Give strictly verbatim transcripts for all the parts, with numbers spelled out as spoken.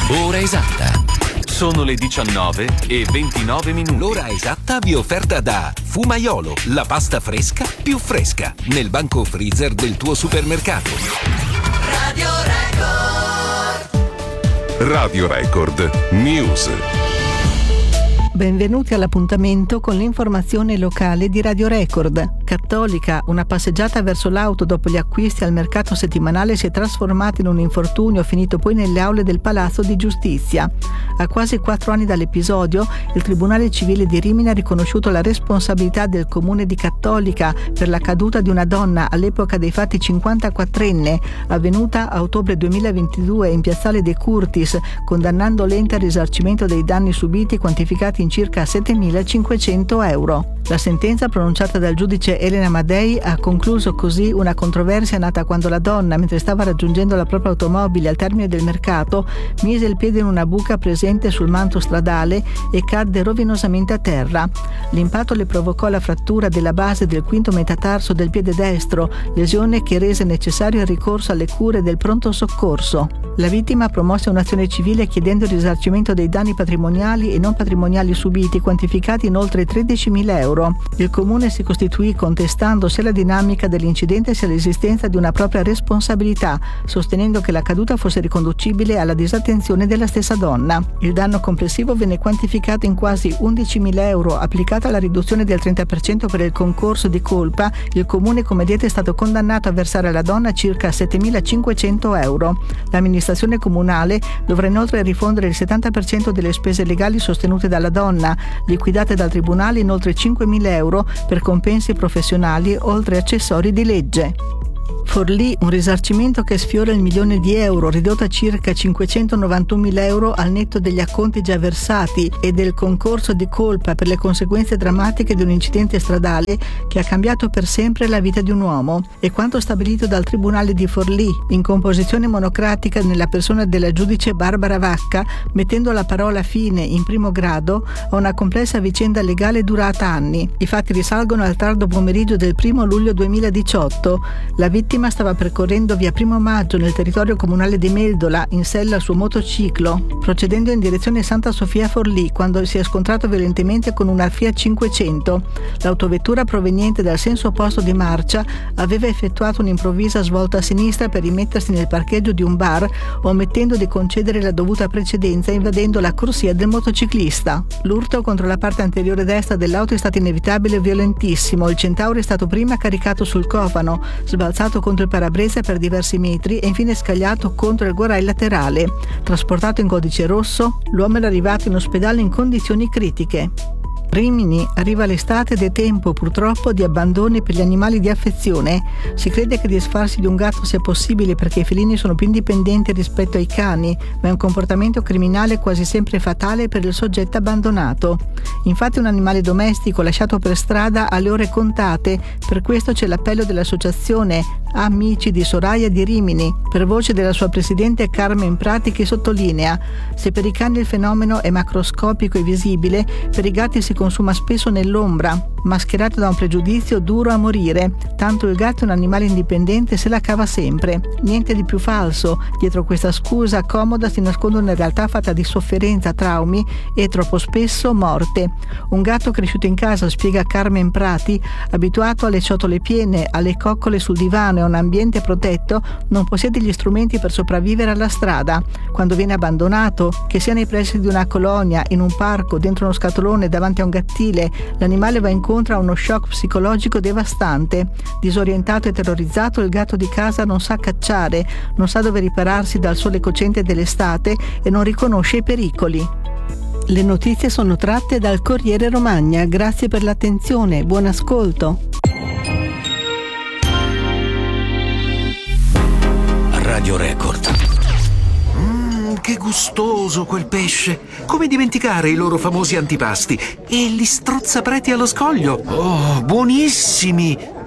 Ora esatta. Sono le diciannove e ventinove minuti. L'ora esatta vi è offerta da Fumaiolo, la pasta fresca più fresca, nel banco freezer del tuo supermercato. Radio Record. Radio Record News. Benvenuti all'appuntamento con l'informazione locale di Radio Record. Cattolica, una passeggiata verso l'auto dopo gli acquisti al mercato settimanale si è trasformata in un infortunio finito poi nelle aule del Palazzo di Giustizia. A quasi quattro anni dall'episodio, il Tribunale Civile di Rimini ha riconosciuto la responsabilità del comune di Cattolica per la caduta di una donna all'epoca dei fatti cinquantaquattrenne, avvenuta a ottobre duemilaventidue in piazzale De Curtis, condannando l'ente al risarcimento dei danni subiti quantificati in circa settemilacinquecento euro. La sentenza pronunciata dal giudice Elena Madei ha concluso così una controversia nata quando la donna, mentre stava raggiungendo la propria automobile al termine del mercato, mise il piede in una buca presente sul manto stradale e cadde rovinosamente a terra. L'impatto le provocò la frattura della base del quinto metatarso del piede destro, lesione che rese necessario il ricorso alle cure del pronto soccorso. La vittima promosse un'azione civile chiedendo il risarcimento dei danni patrimoniali e non patrimoniali subiti, quantificati in oltre tredicimila euro. Il comune si costituì contestando sia la dinamica dell'incidente sia l'esistenza di una propria responsabilità, sostenendo che la caduta fosse riconducibile alla disattenzione della stessa donna. Il danno complessivo venne quantificato in quasi undicimila euro. Applicata la riduzione del trenta per cento per il concorso di colpa, il comune, come detto, è stato condannato a versare alla donna circa settemilacinquecento euro. L'amministrazione comunale dovrà inoltre rifondere il settanta per cento delle spese legali sostenute dalla donna, liquidate dal tribunale in oltre cinquemila euro per compensi professionali oltre accessori di legge. Forlì, un risarcimento che sfiora il milione di euro, ridotto a circa cinquecentonovantunomila euro al netto degli acconti già versati e del concorso di colpa per le conseguenze drammatiche di un incidente stradale che ha cambiato per sempre la vita di un uomo. È quanto stabilito dal Tribunale di Forlì, in composizione monocratica nella persona della giudice Barbara Vacca, mettendo la parola fine in primo grado a una complessa vicenda legale durata anni. I fatti risalgono al tardo pomeriggio del primo luglio duemiladiciotto. La vittima stava percorrendo via Primo Maggio nel territorio comunale di Meldola in sella al suo motociclo, procedendo in direzione Santa Sofia Forlì, quando si è scontrato violentemente con una Fiat cinquecento. L'autovettura, proveniente dal senso opposto di marcia, aveva effettuato un'improvvisa svolta a sinistra per rimettersi nel parcheggio di un bar, omettendo di concedere la dovuta precedenza, invadendo la corsia del motociclista. L'urto contro la parte anteriore destra dell'auto è stato inevitabile e violentissimo. Il Centauro è stato prima caricato sul cofano, sbalzato contro il parabrezza per diversi metri e infine scagliato contro il guarrail laterale. Trasportato in codice rosso, l'uomo era arrivato in ospedale in condizioni critiche. Rimini, arriva l'estate ed è tempo purtroppo di abbandoni per gli animali di affezione. Si crede che disfarsi di un gatto sia possibile perché i felini sono più indipendenti rispetto ai cani, ma è un comportamento criminale quasi sempre fatale per il soggetto abbandonato. Infatti un animale domestico lasciato per strada ha le ore contate, per questo c'è l'appello dell'associazione Amici di Soraya di Rimini, per voce della sua presidente Carmen Prati, che sottolinea: se per i cani il fenomeno è macroscopico e visibile, per i gatti si consuma spesso nell'ombra, mascherato da un pregiudizio duro a morire. Tanto il gatto è un animale indipendente, se la cava sempre. Niente di più falso. Dietro questa scusa comoda si nasconde una realtà fatta di sofferenza, traumi e troppo spesso morte. Un gatto cresciuto in casa, spiega Carmen Prati, abituato alle ciotole piene, alle coccole sul divano e a un ambiente protetto, non possiede gli strumenti per sopravvivere alla strada. Quando viene abbandonato, che sia nei pressi di una colonia, in un parco, dentro uno scatolone, davanti a un gattile, l'animale va incontro a uno shock psicologico devastante. Disorientato e terrorizzato, il gatto di casa non sa cacciare, non sa dove ripararsi dal sole cocente dell'estate e non riconosce i pericoli. Le notizie sono tratte dal Corriere Romagna. Grazie per l'attenzione, buon ascolto. Radio Record. Mmm, che gustoso quel pesce! Come dimenticare i loro famosi antipasti? E gli strozzapreti allo scoglio! Oh, buonissimi!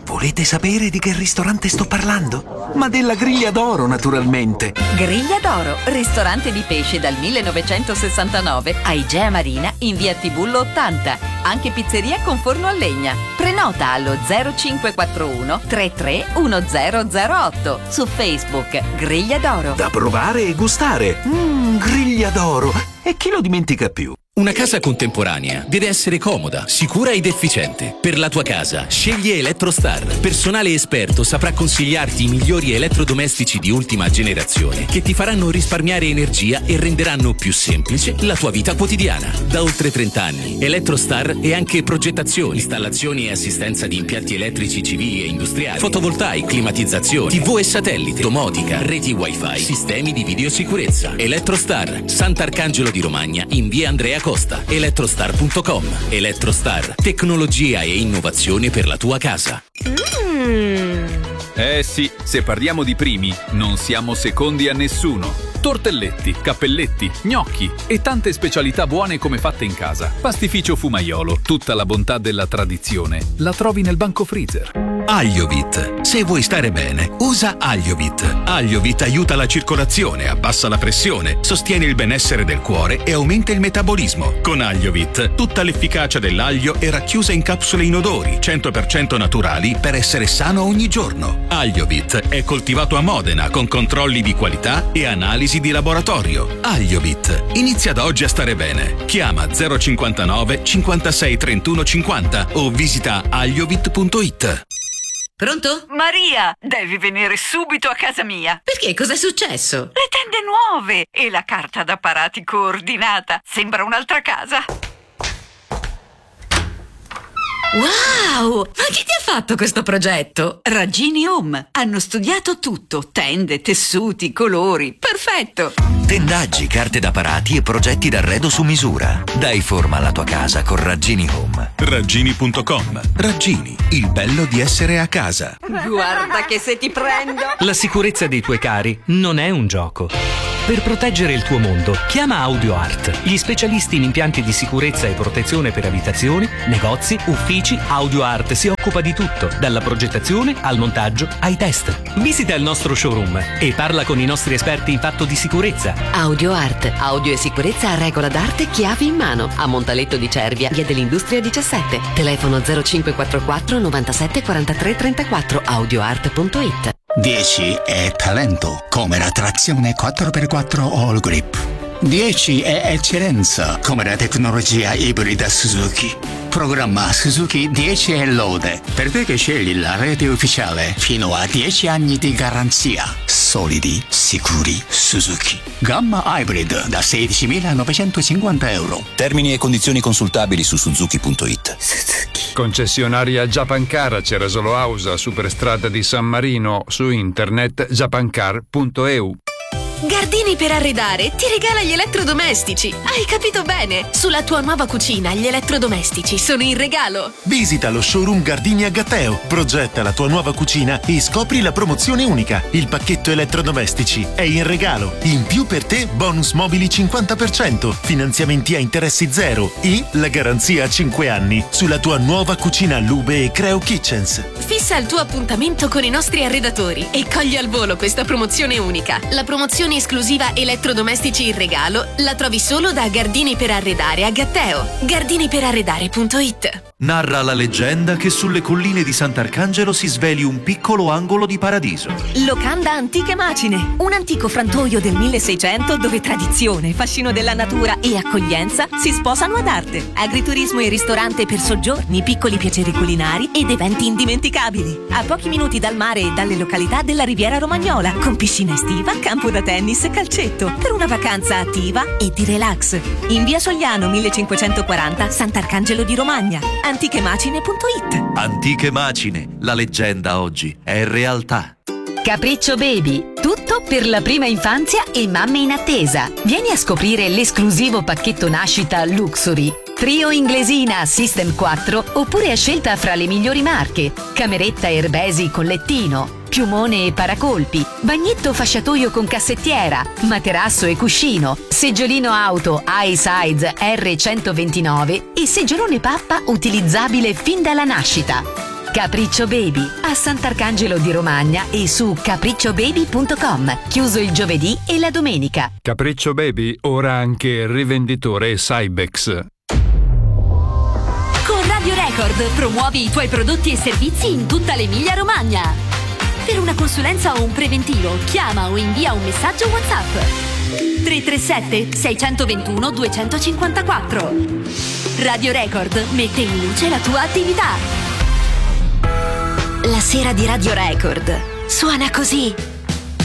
Volete sapere di che ristorante sto parlando? Ma della Griglia d'Oro, naturalmente. Griglia d'Oro, ristorante di pesce dal millenovecentosessantanove a Igea Marina in via Tibullo ottanta. Anche pizzeria con forno a legna. Prenota allo zero cinque quattro uno tre tre uno zero zero otto. Su Facebook Griglia d'Oro. Da provare e gustare. Mmm, Griglia d'Oro. E chi lo dimentica più? Una casa contemporanea deve essere comoda, sicura ed efficiente. Per la tua casa, scegli Electrostar. Personale esperto saprà consigliarti i migliori elettrodomestici di ultima generazione che ti faranno risparmiare energia e renderanno più semplice la tua vita quotidiana. Da oltre trenta anni, Electrostar è anche progettazione, installazioni e assistenza di impianti elettrici civili e industriali, fotovoltaici, climatizzazione, tivù e satellite, domotica, reti wifi, sistemi di videosicurezza. Electrostar, Sant'Arcangelo di Romagna, in via Andrea Costa. Electrostar punto com. Electrostar, tecnologia e innovazione per la tua casa. Mm. Eh sì, se parliamo di primi, non siamo secondi a nessuno. Tortelletti, cappelletti, gnocchi e tante specialità buone come fatte in casa. Pastificio Fumaiolo, tutta la bontà della tradizione la trovi nel banco freezer. Agliovit. Se vuoi stare bene, usa Agliovit. Agliovit aiuta la circolazione, abbassa la pressione, sostiene il benessere del cuore e aumenta il metabolismo. Con Agliovit, tutta l'efficacia dell'aglio è racchiusa in capsule inodori, cento per cento naturali per essere sano ogni giorno. Agliovit è coltivato a Modena con controlli di qualità e analisi di laboratorio. Agliovit. Inizia da oggi a stare bene. Chiama zero cinquantanove cinquantasei trentuno cinquanta o visita agliovit punto it. Pronto? Maria, devi venire subito a casa mia. Perché? Cos'è successo? Le tende nuove e la carta d'apparati coordinata. Sembra un'altra casa. Wow! Ma chi ti ha fatto questo progetto? Raggini Home. Hanno studiato tutto. Tende, tessuti, colori. Perfetto! Tendaggi, carte d'apparati e progetti d'arredo su misura. Dai forma alla tua casa con Raggini Home. Raggini punto com. Raggini, il bello di essere a casa. Guarda che se ti prendo! La sicurezza dei tuoi cari non è un gioco. Per proteggere il tuo mondo, chiama AudioArt, gli specialisti in impianti di sicurezza e protezione per abitazioni, negozi, uffici. AudioArt si occupa di tutto, dalla progettazione al montaggio ai test. Visita il nostro showroom e parla con i nostri esperti in fatto di sicurezza. AudioArt, audio e sicurezza a regola d'arte, chiavi in mano. A Montaletto di Cervia, via dell'Industria diciassette. Telefono zero cinque quattro quattro novantasette quarantatré trentaquattro. audioart punto it. dieci è talento, come la trazione quattro per quattro All Grip. dieci è eccellenza, come la tecnologia ibrida Suzuki. Programma Suzuki dieci è lode, per te che scegli la rete ufficiale, fino a dieci anni di garanzia. Solidi, sicuri, Suzuki. Gamma hybrid da sedicimilanovecentocinquanta euro. Termini e condizioni consultabili su suzuki punto it. Suzuki. Concessionaria Japancar Ceresolo Ausa, Superstrada di San Marino, su internet japancar punto e u. Gardini per arredare ti regala gli elettrodomestici. Hai capito bene? Sulla tua nuova cucina gli elettrodomestici sono in regalo. Visita lo showroom Gardini a Gatteo, progetta la tua nuova cucina e scopri la promozione unica. Il pacchetto elettrodomestici è in regalo. In più per te bonus mobili cinquanta per cento, finanziamenti a interessi zero e la garanzia a cinque anni sulla tua nuova cucina Lube e Creo Kitchens. Fissa il tuo appuntamento con i nostri arredatori e cogli al volo questa promozione unica. La promozione esclusiva elettrodomestici in regalo la trovi solo da Gardini per Arredare a Gatteo. gardini per arredare punto it. Narra la leggenda che sulle colline di Sant'Arcangelo si sveli un piccolo angolo di paradiso. Locanda Antiche Macine, un antico frantoio del milleseicento dove tradizione, fascino della natura e accoglienza si sposano ad arte. Agriturismo e ristorante per soggiorni, piccoli piaceri culinari ed eventi indimenticabili. A pochi minuti dal mare e dalle località della Riviera Romagnola, con piscina estiva, campo da tennis e calcetto, per una vacanza attiva e di relax. In via Sogliano millecinquecentoquaranta, Sant'Arcangelo di Romagna. antiche macine punto it. Antiche Macine, la leggenda oggi è realtà. Capriccio Baby, tutto per la prima infanzia e mamme in attesa. Vieni a scoprire l'esclusivo pacchetto nascita Luxury. Trio inglesina System quattro oppure a scelta fra le migliori marche. Cameretta Erbesi con lettino, piumone e paracolpi, bagnetto fasciatoio con cassettiera, materasso e cuscino, seggiolino auto iSize erre centoventinove e seggiolone pappa utilizzabile fin dalla nascita. Capriccio Baby a Sant'Arcangelo di Romagna e su capriccio baby punto com. Chiuso il giovedì e la domenica. Capriccio Baby ora anche rivenditore Cybex. Con Radio Record promuovi i tuoi prodotti e servizi in tutta l'Emilia Romagna. Per una consulenza o un preventivo, chiama o invia un messaggio WhatsApp. tre tre sette sei due uno due cinque quattro. Radio Record mette in luce la tua attività. La sera di Radio Record suona così.